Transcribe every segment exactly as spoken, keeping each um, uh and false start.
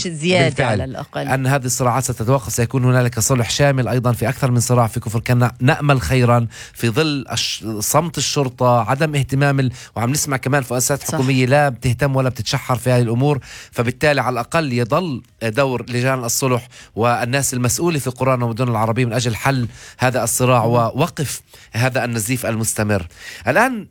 مش زيادة بالفعل. على الأقل أن هذه الصراعات ستتوقف، سيكون هنالك صلح شامل أيضا في أكثر من صراع في كفر كنا. نأمل خيرا في ظل صمت الشرطة، عدم اهتمام ال... وعم نسمع كمان مؤسسات حكومية لا بتهتم ولا بتتشحر في هذه الأمور. فبالتالي على الأقل يضل دور لجان الصلح والناس المسؤولة في القرى والمدن العربية من أجل حل هذا الصراع ووقف هذا النزيف المستمر. الآن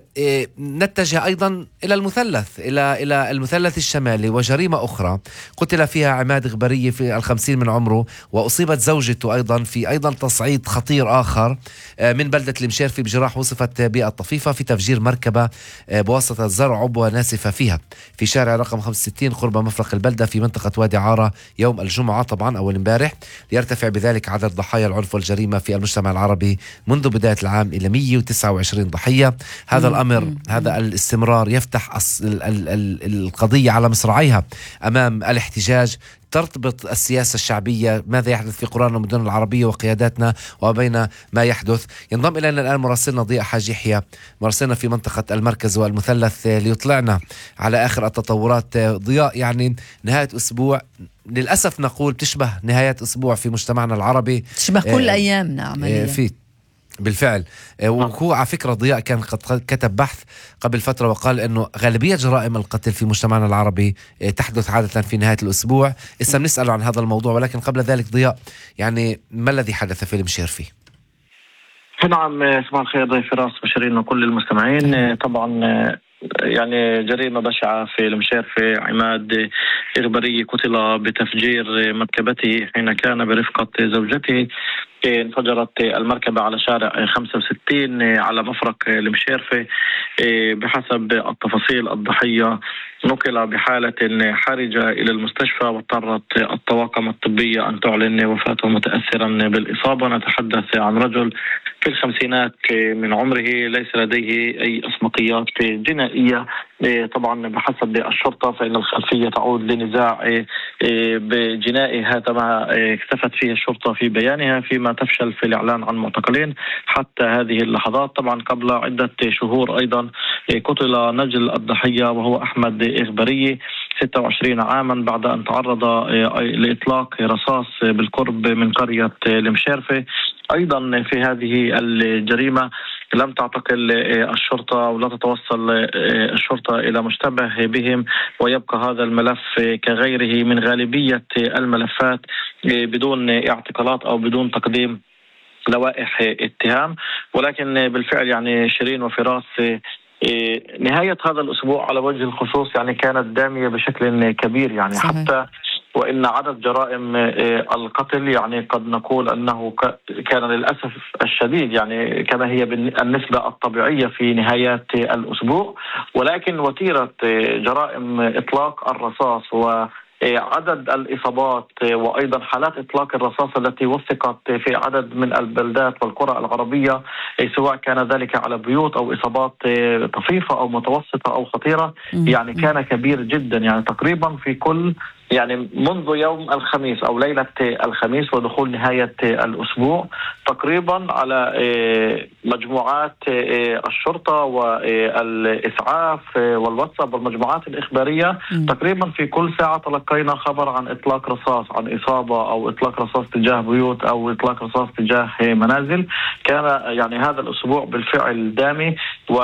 نتجه أيضا إلى المثلث إلى إلى المثلث الشمالي وجريمة أخرى قتل فيها عماد غبرية في الخمسين من عمره، وأصيبت زوجته أيضا في أيضا تصعيد خطير آخر من بلدة المشيرفي بجراح وصفت بيئة طفيفة في تفجير مركبة بواسطة زرع عبوة ناسفة فيها في شارع رقم خمسة وستين قرب مفرق البلدة في منطقة وادي عارة يوم الجمعة طبعا أول امبارح، ليرتفع بذلك عدد ضحايا العنف والجريمة في المجتمع العربي منذ بداية العام إلى مئة وتسعة وعشرين ضحية. هذا الأمر مم. هذا الاستمرار يفتح ال ال ال القضية على مصراعيها أمام الاحتجاج. ترتبط السياسة الشعبية ماذا يحدث في قرانا والمدن العربية وقياداتنا وبين ما يحدث. ينضم إلينا الآن مراسلنا ضياء حاج يحيى مراسلنا في منطقة المركز والمثلث ليطلعنا على آخر التطورات. ضياء، يعني نهاية أسبوع للأسف نقول تشبه نهاية أسبوع في مجتمعنا العربي، تشبه كل آه أيامنا عمليا في بالفعل. وهو على فكرة ضياء كان قد كتب بحث قبل فترة وقال أنه غالبية جرائم القتل في مجتمعنا العربي تحدث عادة في نهاية الأسبوع. إسا نسأله عن هذا الموضوع، ولكن قبل ذلك ضياء، يعني ما الذي حدث في المشيرفي؟ نعم، صباح الخير ضيف فراس بشرين وكل المستمعين. طبعا يعني جريمة بشعة في المشيرفي. عماد غبرية قتل بتفجير مركبته حين كان برفقة زوجته. انفجرت المركبة على شارع خمسة وستين على مفرق المشيرفي. بحسب التفاصيل الضحية نقل بحالة حرجة إلى المستشفى، واضطرت الطواقم الطبية أن تعلن وفاته متأثرا بالإصابة. نتحدث عن رجل في الخمسينات من عمره ليس لديه أي أسبقيات جنائية. طبعا بحسب الشرطة فإن الخلفية تعود لنزاع بجنائي هذا ما اكتفت فيه الشرطة في بيانها، فيما تفشل في الإعلان عن معتقلين حتى هذه اللحظات. طبعا قبل عدة شهور أيضا قتل نجل الضحية وهو أحمد غبرية ستة وعشرين عاما بعد أن تعرض لإطلاق رصاص بالقرب من قرية المشيرفي. أيضا في هذه الجريمة لم تعتقل الشرطة ولا تتوصل الشرطة إلى مشتبه بهم، ويبقى هذا الملف كغيره من غالبية الملفات بدون اعتقالات أو بدون تقديم لوائح اتهام. ولكن بالفعل يعني شيرين وفراس نهاية هذا الأسبوع على وجه الخصوص يعني كانت دامية بشكل كبير. يعني صحيح. حتى وإن عدد جرائم القتل يعني قد نقول أنه كان للأسف الشديد يعني كما هي النسبة الطبيعية في نهايات الأسبوع، ولكن وتيرة جرائم إطلاق الرصاص و عدد الإصابات وأيضا حالات إطلاق الرصاص التي وثقت في عدد من البلدات والقرى العربية، سواء كان ذلك على بيوت أو إصابات طفيفة أو متوسطة أو خطيرة، يعني كان كبير جدا. يعني تقريبا في كل يعني منذ يوم الخميس أو ليلة الخميس ودخول نهاية الأسبوع تقريبا على مجموعات الشرطة والإسعاف والواتساب والمجموعات الإخبارية تقريبا في كل ساعة تلقينا خبر عن إطلاق رصاص، عن إصابة أو إطلاق رصاص تجاه بيوت أو إطلاق رصاص تجاه منازل. كان يعني هذا الأسبوع بالفعل دامي،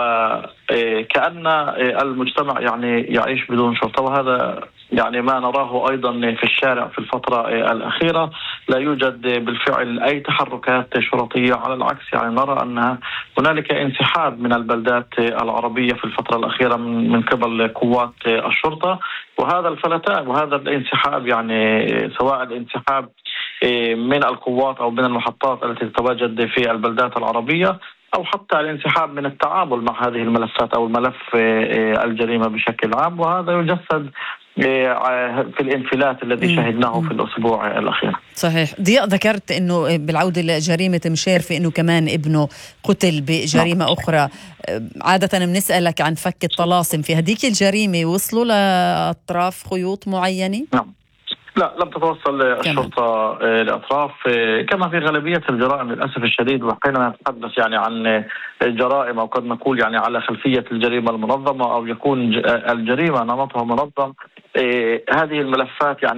وكأن المجتمع يعني يعيش بدون شرطة، وهذا يعني ما نراه أيضا في الشارع في الفترة الأخيرة. لا يوجد بالفعل أي تحركات شرطية، على العكس يعني نرى أن هنالك انسحاب من البلدات العربية في الفترة الأخيرة من قبل قوات الشرطة، وهذا الفلتان وهذا الانسحاب يعني سواء الانسحاب من القوات أو من المحطات التي تتواجد في البلدات العربية أو حتى الانسحاب من التعامل مع هذه الملفات أو الملف الجريمة بشكل عام، وهذا يجسد في الانفلات الذي شهدناه في الأسبوع الأخير. صحيح. ضياء، ذكرت أنه بالعودة لجريمة مشيرفي أنه كمان ابنه قتل بجريمة نعم. أخرى. عادة بنسألك عن فك الطلاسم، في هذيك الجريمة وصلوا لأطراف خيوط معينة؟ نعم، لا لم تتوصل الشرطة لأطراف كما في غالبية الجرائم للأسف الشديد. وحينما نتحدث يعني عن جرائم أو قد نقول يعني على خلفية الجريمة المنظمة أو يكون الجريمة نمطها منظم، هذه الملفات يعني